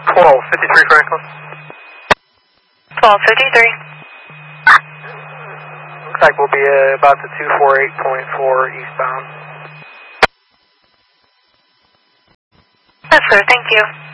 1253 Franklin. 1253. Looks like we'll be about the 248.4 eastbound. Yes, sir. Thank you.